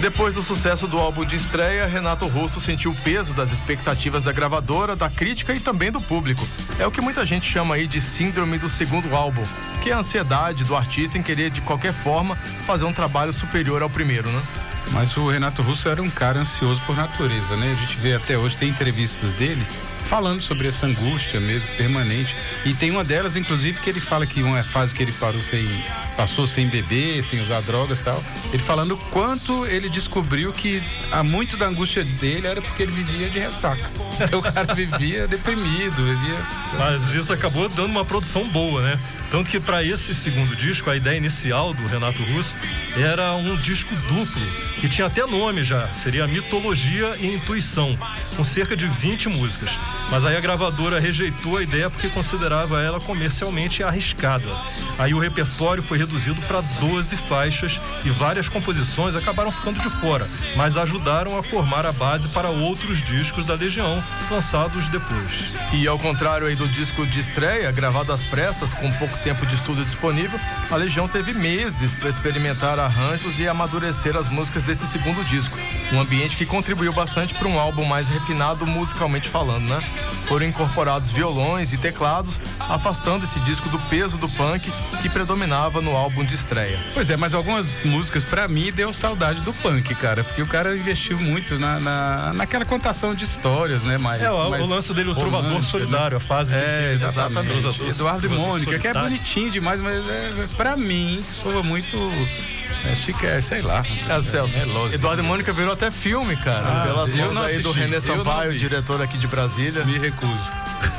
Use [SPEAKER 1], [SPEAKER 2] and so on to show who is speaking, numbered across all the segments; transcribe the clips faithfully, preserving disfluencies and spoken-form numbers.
[SPEAKER 1] Depois do sucesso do álbum de estreia, Renato Russo sentiu o peso das expectativas da gravadora, da crítica e também do público. É o que muita gente chama aí de síndrome do segundo álbum, que é a ansiedade do artista em querer de qualquer forma fazer um trabalho superior ao primeiro, né?
[SPEAKER 2] Mas o Renato Russo era um cara ansioso por natureza, né? A gente vê até hoje, tem entrevistas dele falando sobre essa angústia mesmo, permanente. E tem uma delas, inclusive, que ele fala que uma fase que ele parou sem, passou sem beber, sem usar drogas e tal. Ele falando o quanto ele descobriu que há muito da angústia dele era porque ele vivia de ressaca. Então o cara vivia deprimido, vivia...
[SPEAKER 3] Mas isso acabou dando uma produção boa, né? Tanto que para esse segundo disco, a ideia inicial do Renato Russo era um disco duplo, que tinha até nome já, seria Mitologia e Intuição, com cerca de vinte músicas. Mas aí a gravadora rejeitou a ideia porque considerava ela comercialmente arriscada. Aí o repertório foi reduzido para doze faixas e várias composições acabaram ficando de fora, mas ajudaram a formar a base para outros discos da Legião, lançados depois.
[SPEAKER 1] E ao contrário aí do disco de estreia, gravado às pressas, com pouco tempo de estúdio disponível, a Legião teve meses para experimentar arranjos e amadurecer as músicas desse segundo disco. Um ambiente que contribuiu bastante para um álbum mais refinado musicalmente falando, né? Foram incorporados violões e teclados, afastando esse disco do peso do punk que predominava no álbum de estreia.
[SPEAKER 2] Pois é, mas algumas músicas pra mim deu saudade do punk, cara, porque o cara investiu muito na, na, naquela contação de histórias, né? Mais,
[SPEAKER 3] é, o,
[SPEAKER 2] mais
[SPEAKER 3] o lance dele, o Trovador Solidário,
[SPEAKER 2] né?
[SPEAKER 3] a fase
[SPEAKER 2] é,
[SPEAKER 3] que
[SPEAKER 2] exatamente.
[SPEAKER 3] exatamente.
[SPEAKER 2] Eduardo e Mônica, que é bonitinho demais, mas é, pra mim soa muito... É chique, é, sei lá.
[SPEAKER 1] É, Celso, é lógico. Eduardo e Mônica virou até filme, cara. Ah, pelas mãos aí assisti. do René Sampaio, diretor aqui de Brasília.
[SPEAKER 2] Me recuso.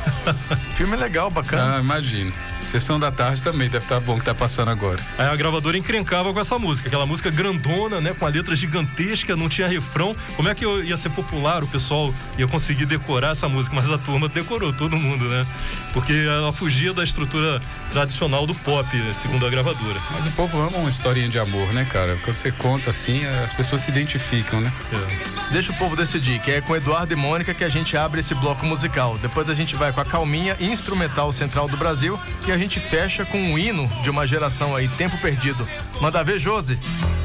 [SPEAKER 1] Filme legal, bacana.
[SPEAKER 2] Ah, imagino. Sessão da tarde também deve estar bom que tá passando agora.
[SPEAKER 3] Aí a gravadora encrencava com essa música, aquela música grandona, né? Com a letra gigantesca, não tinha refrão. Como é que ia ser popular? O pessoal ia conseguir decorar essa música, mas a turma decorou, todo mundo, né? Porque ela fugia da estrutura tradicional do pop, segundo a gravadora.
[SPEAKER 2] Mas o povo ama uma historinha de amor, né, cara? Quando você conta assim, as pessoas se identificam, né?
[SPEAKER 1] É. Deixa o povo decidir, que é com Eduardo e Mônica que a gente abre esse bloco musical. Depois a gente vai com a calminha instrumental central do Brasil e a gente fecha com um hino de uma geração aí, Tempo Perdido. Manda ver, Josi.